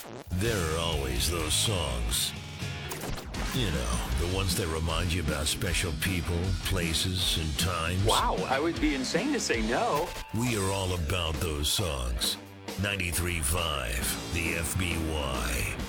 There are always those songs. You know, the ones that remind you about special people, places, and times. Wow, I would be insane to say no. We are all about those songs. 93.5, the FBY.